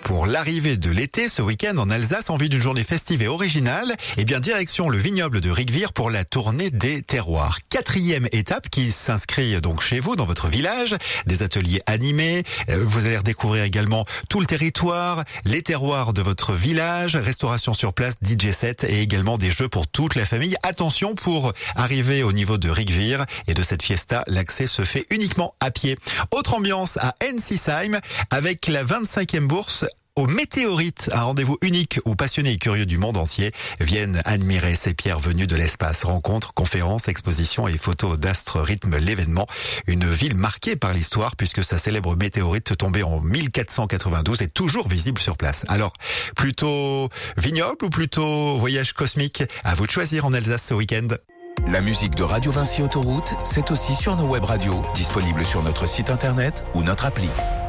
Pour l'arrivée de l'été ce week-end en Alsace, en vue d'une journée festive et originale, eh bien direction le vignoble de Rigvir pour la tournée des terroirs. 4e étape qui s'inscrit donc chez vous, dans votre village. Des ateliers animés. Vous allez redécouvrir également tout le territoire, les terroirs de votre village, restauration sur place, DJ set et également des jeux pour toute la famille. Attention, pour arriver au niveau de Rigvir et de cette fiesta, l'accès se fait uniquement à pied. Autre ambiance à Ensisheim avec la 25e bourse au Météorite, un rendez-vous unique où passionnés et curieux du monde entier viennent admirer ces pierres venues de l'espace. Rencontres, conférences, expositions et photos d'astres rythment l'événement. Une ville marquée par l'histoire puisque sa célèbre météorite tombée en 1492 est toujours visible sur place. Alors, plutôt vignoble ou plutôt voyage cosmique? À vous de choisir en Alsace ce week-end. La musique de Radio Vinci Autoroute, c'est aussi sur nos web radios, disponibles sur notre site internet ou notre appli.